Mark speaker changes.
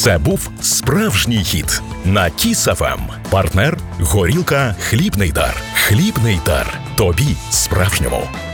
Speaker 1: Це був справжній хіт на Kiss FM. Партнер – горілка «Хлібний дар». «Хлібний дар» – тобі справжньому.